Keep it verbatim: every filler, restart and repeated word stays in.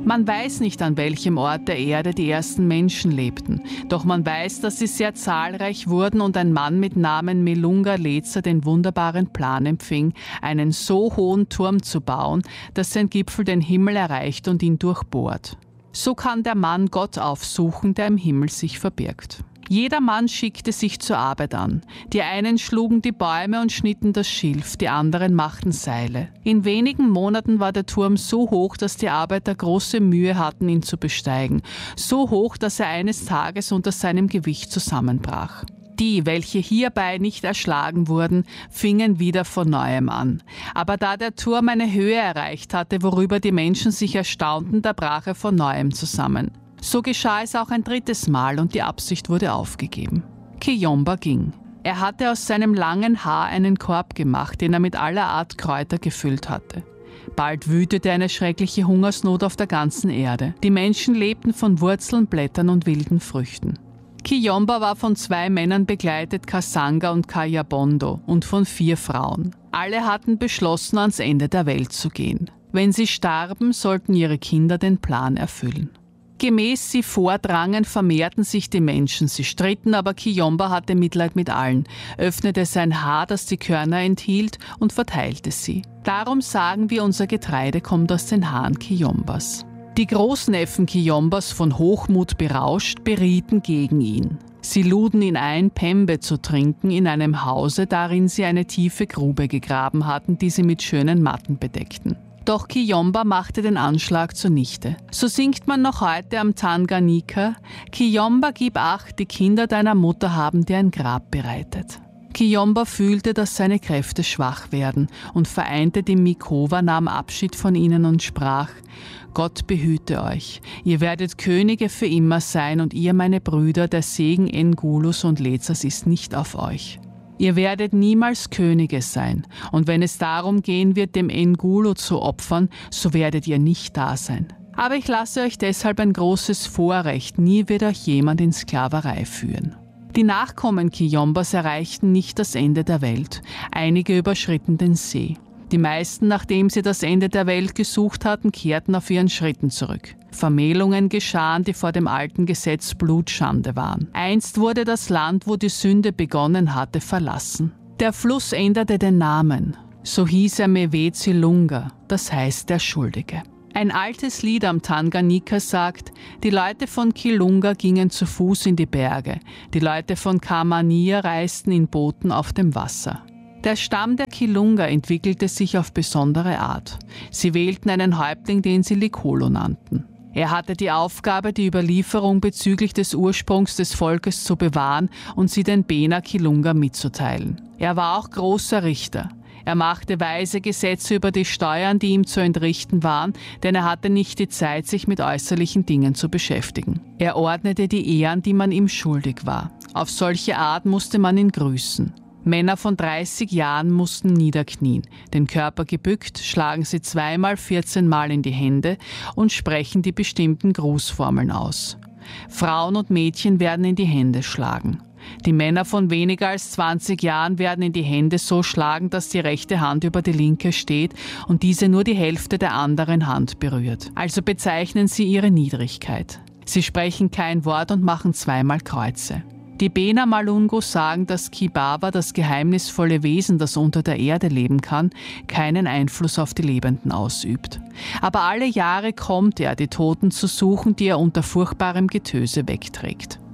Man weiß nicht, an welchem Ort der Erde die ersten Menschen lebten. Doch man weiß, dass sie sehr zahlreich wurden und ein Mann mit Namen Melunga Lezer den wunderbaren Plan empfing, einen so hohen Turm zu bauen, dass sein Gipfel den Himmel erreicht und ihn durchbohrt. So kann der Mann Gott aufsuchen, der im Himmel sich verbirgt. Jeder Mann schickte sich zur Arbeit an. Die einen schlugen die Bäume und schnitten das Schilf, die anderen machten Seile. In wenigen Monaten war der Turm so hoch, dass die Arbeiter große Mühe hatten, ihn zu besteigen. So hoch, dass er eines Tages unter seinem Gewicht zusammenbrach. Die, welche hierbei nicht erschlagen wurden, fingen wieder von Neuem an. Aber da der Turm eine Höhe erreicht hatte, worüber die Menschen sich erstaunten, da brach er von Neuem zusammen. So geschah es auch ein drittes Mal und die Absicht wurde aufgegeben. Kiyomba ging. Er hatte aus seinem langen Haar einen Korb gemacht, den er mit aller Art Kräuter gefüllt hatte. Bald wütete eine schreckliche Hungersnot auf der ganzen Erde. Die Menschen lebten von Wurzeln, Blättern und wilden Früchten. Kiyomba war von zwei Männern begleitet, Kasanga und Kayabondo, und von vier Frauen. Alle hatten beschlossen, ans Ende der Welt zu gehen. Wenn sie starben, sollten ihre Kinder den Plan erfüllen. Gemäß sie vordrangen, vermehrten sich die Menschen. Sie stritten, aber Kiyomba hatte Mitleid mit allen, öffnete sein Haar, das die Körner enthielt, und verteilte sie. Darum sagen wir, unser Getreide kommt aus den Haaren Kiyombas. Die Großneffen Kiyombas, von Hochmut berauscht, berieten gegen ihn. Sie luden ihn ein, Pembe zu trinken in einem Hause, darin sie eine tiefe Grube gegraben hatten, die sie mit schönen Matten bedeckten. Doch Kiyomba machte den Anschlag zunichte. So singt man noch heute am Tanganyika: Kiyomba, gib acht, die Kinder deiner Mutter haben dir ein Grab bereitet. Kiyomba fühlte, dass seine Kräfte schwach werden und vereinte die Mikowa, nahm Abschied von ihnen und sprach: Gott behüte euch. Ihr werdet Könige für immer sein und ihr, meine Brüder, der Segen Ngulus und Lezers ist nicht auf euch. Ihr werdet niemals Könige sein, und wenn es darum gehen wird, dem Ngulu zu opfern, so werdet ihr nicht da sein. Aber ich lasse euch deshalb ein großes Vorrecht, nie wird euch jemand in Sklaverei führen. Die Nachkommen Kiyombas erreichten nicht das Ende der Welt, einige überschritten den See. Die meisten, nachdem sie das Ende der Welt gesucht hatten, kehrten auf ihren Schritten zurück. Vermählungen geschahen, die vor dem alten Gesetz Blutschande waren. Einst wurde das Land, wo die Sünde begonnen hatte, verlassen. Der Fluss änderte den Namen. So hieß er Mewezi Lunga, das heißt der Schuldige. Ein altes Lied am Tanganyika sagt: Die Leute von Kilunga gingen zu Fuß in die Berge. Die Leute von Kamania reisten in Booten auf dem Wasser. Der Stamm der Kilunga entwickelte sich auf besondere Art. Sie wählten einen Häuptling, den sie Likolo nannten. Er hatte die Aufgabe, die Überlieferung bezüglich des Ursprungs des Volkes zu bewahren und sie den Bena Kilunga mitzuteilen. Er war auch großer Richter. Er machte weise Gesetze über die Steuern, die ihm zu entrichten waren, denn er hatte nicht die Zeit, sich mit äußerlichen Dingen zu beschäftigen. Er ordnete die Ehren, die man ihm schuldig war. Auf solche Art musste man ihn grüßen. Männer von dreißig Jahren mussten niederknien, den Körper gebückt, schlagen sie zweimal vierzehn Mal in die Hände und sprechen die bestimmten Grußformeln aus. Frauen und Mädchen werden in die Hände schlagen. Die Männer von weniger als zwanzig Jahren werden in die Hände so schlagen, dass die rechte Hand über die linke steht und diese nur die Hälfte der anderen Hand berührt. Also bezeichnen sie ihre Niedrigkeit. Sie sprechen kein Wort und machen zweimal Kreuze. Die Bena Malungu sagen, dass Kibawa, das geheimnisvolle Wesen, das unter der Erde leben kann, keinen Einfluss auf die Lebenden ausübt. Aber alle Jahre kommt er, die Toten zu suchen, die er unter furchtbarem Getöse wegträgt.